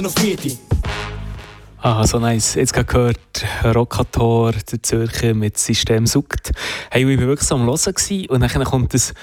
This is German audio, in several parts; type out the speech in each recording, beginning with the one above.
Ah, so nice. Jetzt gerade gehört Rockator, der Zürcher mit System sucht. Hey, ich war wirklich so am Hören und dann kommt das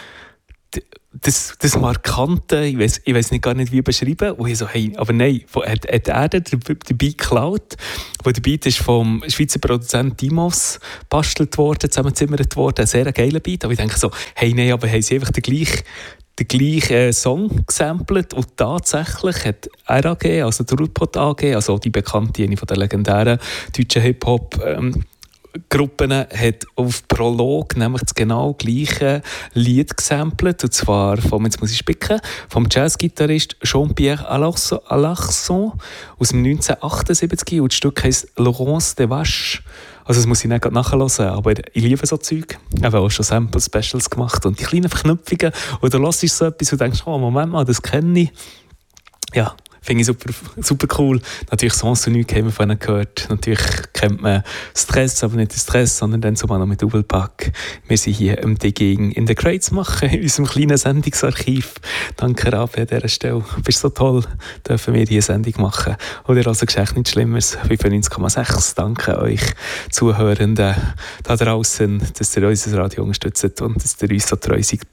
Markante, ich weiss nicht, gar nicht wie beschreiben, wo ich so, hey, aber nein, hat er den Beat geklaut, wo der Beat ist vom Schweizer Produzent Dimos bastelt worden, zusammengezimmert worden, ein sehr geiler Beat, aber ich denke so, hey, nein, aber haben sie einfach den gleichen Song gesampelt und tatsächlich hat RAG, also der Ruhrpott AG, also die bekannte, eine von der legendären deutschen Hip-Hop-Gruppen, hat auf Prolog nämlich das genau gleiche Lied gesampelt, und zwar vom, jetzt muss ich spicken, vom Jazzgitarrist Jean-Pierre Allarson aus dem 1978, und das Stück heisst Laurence des Vaches. Also das muss ich nicht nachhören, aber ich liebe so Zeug. Ich habe auch schon Sample-Specials gemacht und die kleinen Verknüpfungen. Oder hörst du so etwas und denkst, oh, Moment mal, das kenne ich. Ja, finde ich super, super cool. Natürlich sonst so nichts haben wir von ihnen gehört. Natürlich kennt man Stress, aber nicht den Stress, sondern dann sogar noch mit Doppelpack. Wir sind hier im Digging in the Crates machen, in unserem kleinen Sendungsarchiv. Danke, Rabe, an dieser Stelle. Du bist so toll, dürfen wir diese Sendung machen. Oder also Geschäft nichts Schlimmeres, 95,6. Danke euch Zuhörenden da draußen, dass ihr unser Radio unterstützt und dass ihr uns so treu seid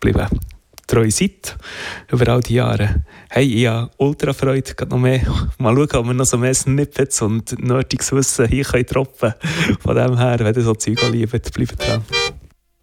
über all die Jahre. Hey, ich habe ultra Freude, noch mehr. Mal schauen, ob wir noch so mehr Snippets und nerdiges Wissen hier droppen können. Von dem her, wenn ihr so Zeug liebt, bleibt dran.